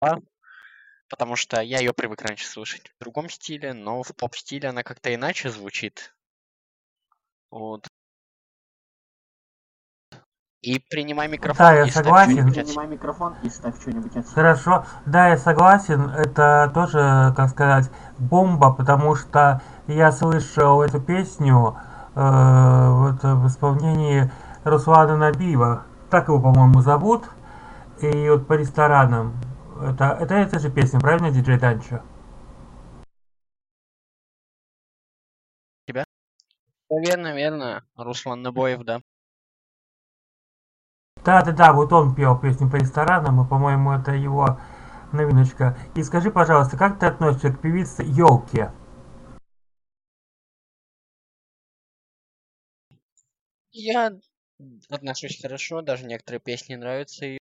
потому что я ее привык раньше слышать в другом стиле, но в поп-стиле она как-то иначе звучит. Вот. И принимай микрофон Да, я и ставь согласен. что-нибудь Принимай микрофон и ставь что-нибудь от себя. Хорошо. Да, я согласен. Это тоже, как сказать, бомба, потому что я слышал эту песню вот, в исполнении Руслана Набиева. Так его, по-моему, зовут. И вот по ресторанам. Это эта же песня, правильно, диджей Данчо? тебя. Верно, верно. Руслан Набоев, да. Да, вот он пел песню по ресторанам, и, по-моему, это его новиночка. И скажи, пожалуйста, как ты относишься к певице Ёлке? Я отношусь хорошо, даже некоторые песни нравятся.